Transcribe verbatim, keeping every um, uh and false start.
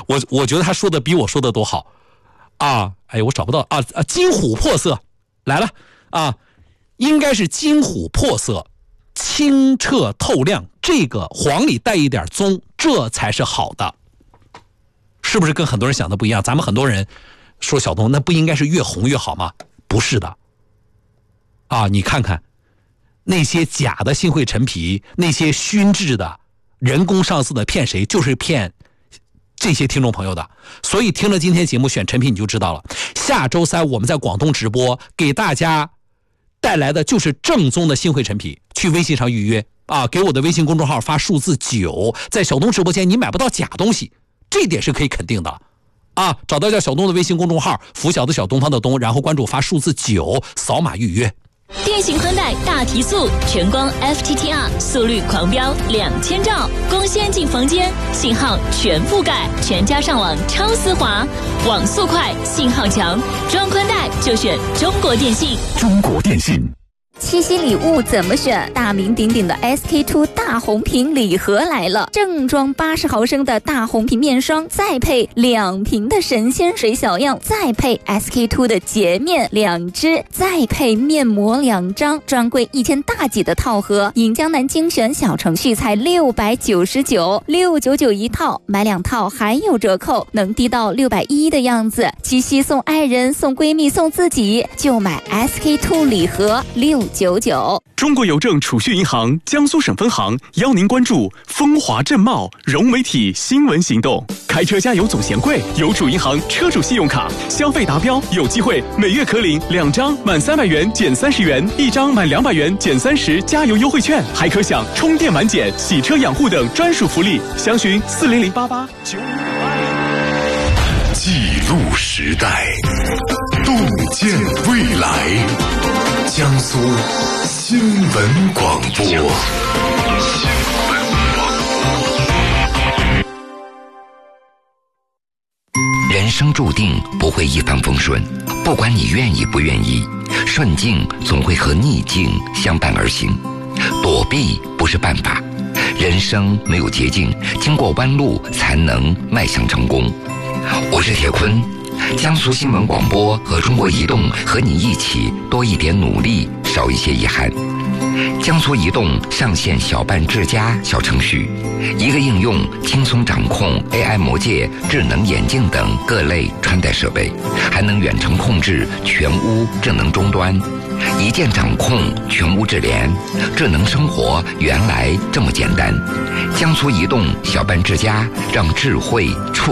我我觉得他说的比我说的都好啊！哎，我找不到啊啊！金琥珀色来了啊，应该是金琥珀色，清澈透亮，这个黄里带一点棕，这才是好的，是不是跟很多人想的不一样？咱们很多人说小东那不应该是越红越好吗？不是的啊！你看看那些假的新会陈皮，那些熏制的人工上色的，骗谁？就是骗这些听众朋友的。所以听了今天节目选陈皮你就知道了，下周三我们在广东直播给大家带来的就是正宗的新会陈皮，去微信上预约啊，给我的微信公众号发数字九，在小东直播间你买不到假东西，这点是可以肯定的啊。找到叫小东的微信公众号，拂晓的小东方的东，然后关注发数字九，扫码预约。 电信宽带大提速，全光 F T T R 速率狂飙两千兆，光纤进房间，信号全覆盖，全家上网超丝滑，网速快，信号强，装宽带就选中国电信。 中国电信。 七夕礼物怎么选？大名鼎鼎的 S K two 大红瓶礼盒来了，正装八十毫升的大红瓶面霜，再配两瓶的神仙水小样，再配 S K two 的洁面两支，再配面膜两张，专柜一千大几的套盒，引江南精选小程序才六百九十九，六九九一套，买两套还有折扣，能低到六百一的样子。七夕送爱人，送闺蜜，送自己，就买 S K two 礼盒六九九。 中国邮政储蓄银行江苏省分行邀您关注风华正茂融媒体新闻行动。开车加油总嫌贵，邮储银行车主信用卡消费达标有机会每月可领两张满三百元减三十元，一张满两百元减三十加油优惠券，还可享充电满减、洗车养护等专属福利。详询四零零八八九五八。 记录时代，洞见未来。江苏新闻广播。新闻广播。 人生注定不会一帆风顺，不管你愿意不愿意，顺境总会和逆境相伴而行。躲避不是办法，人生没有捷径，经过弯路才能迈向成功。我是铁坤，江苏新闻广播和中国移动和你一起多一点努力，少一些遗憾。江苏移动上线小办智家小程序，一个应用轻松掌控 A I 魔戒、智能眼镜等各类穿戴设备，还能远程控制全屋智能终端，一键掌控全屋智联。智能生活原来这么简单。江苏移动小办智家，让智慧触